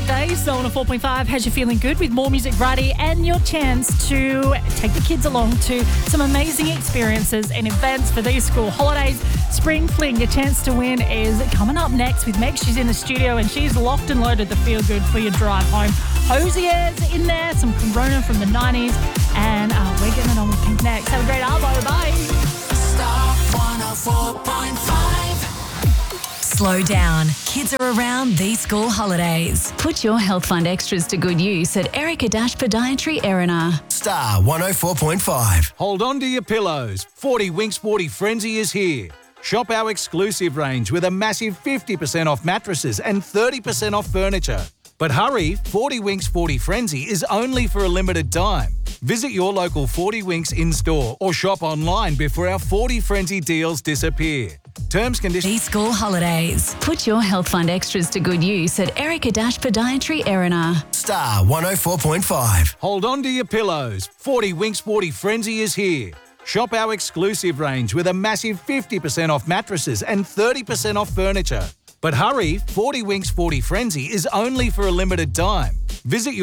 weekdays. So on a 4.5 has you feeling good with more music variety and your chance to take the kids along to some amazing experiences and events for these school holidays. Spring Fling, your chance to win is coming up next with Meg. She's in the studio and she's locked and loaded the feel good for your drive home. Hosier's in there, some Corona from the 90s, and we're getting on with Pink next. Have a great arvo. Bye. Star 104.5. Slow down. Kids are around these school holidays. Put your health fund extras to good use at Erica Podiatry Erina. Star 104.5. Hold on to your pillows. 40 Winks 40 Frenzy is here. Shop our exclusive range with a massive 50% off mattresses and 30% off furniture. But hurry, 40 Winks 40 Frenzy is only for a limited time. Visit your local 40 Winks in-store or shop online before our 40 Frenzy deals disappear. Terms, conditions... These school holidays. Put your health fund extras to good use at Erica Podiatry Erina. Star 104.5. Hold on to your pillows. 40 Winks 40 Frenzy is here. Shop our exclusive range with a massive 50% off mattresses and 30% off furniture. But hurry, 40 Winks 40 Frenzy is only for a limited time. Visit your